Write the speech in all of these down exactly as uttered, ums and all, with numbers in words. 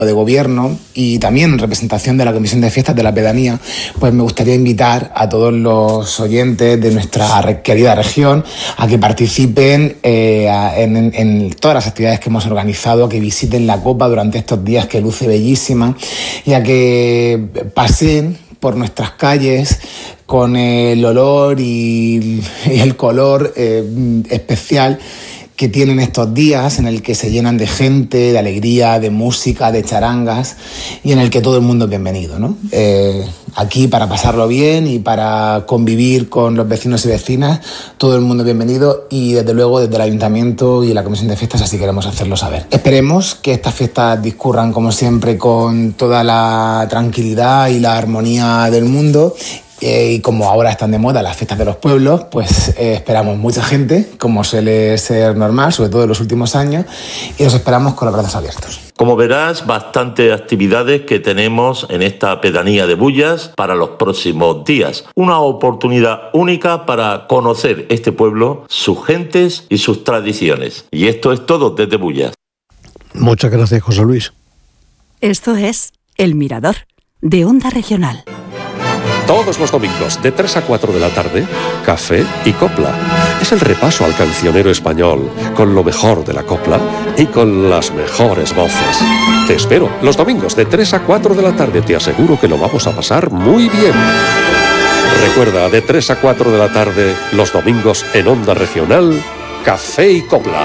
de Gobierno y también en representación de la Comisión de Fiestas de la Pedanía, pues me gustaría invitar a todos los oyentes de nuestra querida región a que participen eh, en, en, en todas las actividades que hemos organizado, a que visiten la Copa durante estos días que luce bellísima y a que pasen por nuestras calles con el olor y, y el color eh, especial que tienen estos días, en el que se llenan de gente, de alegría, de música, de charangas y en el que todo el mundo es bienvenido, ¿no? Eh, aquí para pasarlo bien y para convivir con los vecinos y vecinas, todo el mundo es bienvenido y desde luego desde el Ayuntamiento y la Comisión de Fiestas así queremos hacerlo saber. Esperemos que estas fiestas discurran como siempre con toda la tranquilidad y la armonía del mundo. Eh, y como ahora están de moda las fiestas de los pueblos, pues eh, esperamos mucha gente, como suele ser normal, sobre todo en los últimos años, y los esperamos con los brazos abiertos. Como verás, bastantes actividades que tenemos en esta pedanía de Bullas para los próximos días. Una oportunidad única para conocer este pueblo, sus gentes y sus tradiciones. Y esto es todo desde Bullas. Muchas gracias, José Luis. Esto es El Mirador, de Onda Regional. Todos los domingos, de tres a cuatro de la tarde, Café y Copla. Es el repaso al cancionero español, con lo mejor de la copla y con las mejores voces. Te espero, los domingos, de tres a cuatro de la tarde. Te aseguro que lo vamos a pasar muy bien. Recuerda, de tres a cuatro de la tarde, los domingos en Onda Regional, Café y Copla.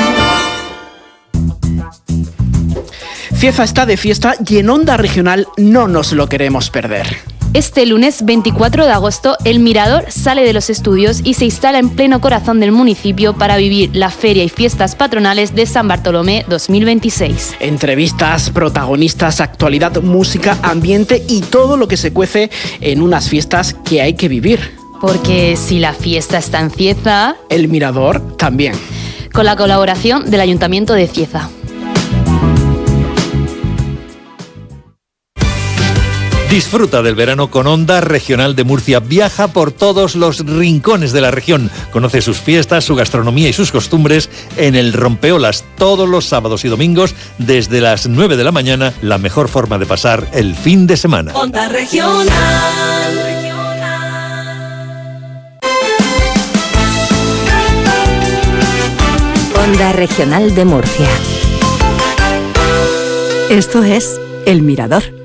Cieza está de fiesta y en Onda Regional no nos lo queremos perder. Este lunes veinticuatro de agosto, El Mirador sale de los estudios y se instala en pleno corazón del municipio para vivir la Feria y Fiestas Patronales de San Bartolomé dos mil veintiséis. Entrevistas, protagonistas, actualidad, música, ambiente y todo lo que se cuece en unas fiestas que hay que vivir. Porque si la fiesta está en Cieza, El Mirador también. Con la colaboración del Ayuntamiento de Cieza. Disfruta del verano con Onda Regional de Murcia. Viaja por todos los rincones de la región. Conoce sus fiestas, su gastronomía y sus costumbres en el Rompeolas todos los sábados y domingos desde las nueve de la mañana. La mejor forma de pasar el fin de semana. Onda Regional. Onda Regional de Murcia. Esto es El Mirador.